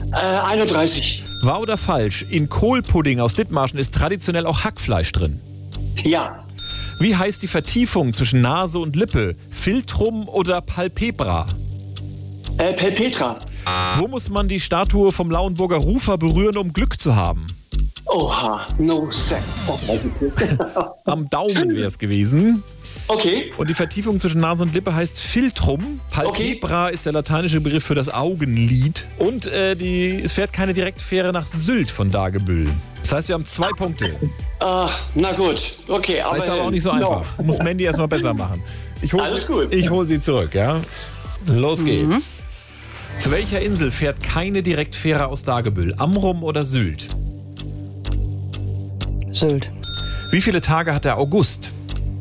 31. Wahr oder falsch? In Kohlpudding aus Dithmarschen ist traditionell auch Hackfleisch drin. Ja. Wie heißt die Vertiefung zwischen Nase und Lippe? Philtrum oder Palpebra? Petra. Wo muss man die Statue vom Lauenburger Rufer berühren, um Glück zu haben? Oha, no sex. Am Daumen wäre es gewesen. Okay. Und die Vertiefung zwischen Nase und Lippe heißt Philtrum. Palpebra ist der lateinische Begriff für das Augenlid. Und es fährt keine Direktfähre nach Sylt von Dagebüll. Das heißt, wir haben 2 Punkte. Na gut. Okay, aber... Das ist aber auch nicht so einfach. Muss Mandy erstmal besser machen. Alles gut. Ich hole sie zurück, ja? Los geht's. Zu welcher Insel fährt keine Direktfähre aus Dagebüll? Amrum oder Sylt? Sylt. Wie viele Tage hat der August?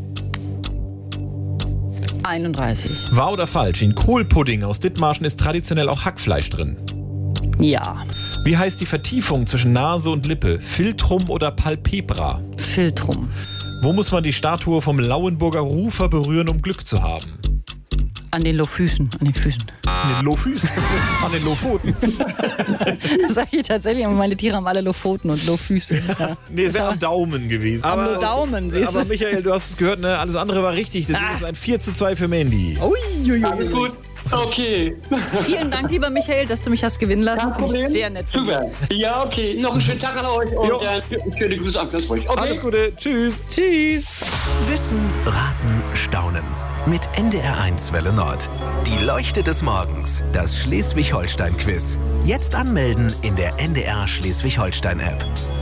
31. Wahr oder falsch? In Kohlpudding aus Dithmarschen ist traditionell auch Hackfleisch drin. Ja. Wie heißt die Vertiefung zwischen Nase und Lippe? Philtrum oder Palpebra? Philtrum. Wo muss man die Statue vom Lauenburger Rufer berühren, um Glück zu haben? An den Lohfüßen. An den Füßen. An den Lohfüßen? An den Lohpfoten? Das sage ich tatsächlich, aber meine Tiere haben alle Lohpfoten und Lohfüße. Ja. Nee, es wäre am Daumen gewesen. Am Daumen, siehst du. Aber Michael, du hast es gehört, ne? Alles andere war richtig. Das ist ein 4:2 für Mandy. Alles gut. Okay. Vielen Dank, lieber Michael, dass du mich hast gewinnen lassen. Kein Finde ich Problem. sehr nett. Super. Ja, okay. Noch einen schönen Tag an euch und schöne Grüße an Flensburg. Okay. Alles Gute. Tschüss. Tschüss. Wissen, raten, staunen. Mit NDR1 Welle Nord. Die Leuchte des Morgens. Das Schleswig-Holstein-Quiz. Jetzt anmelden in der NDR Schleswig-Holstein-App.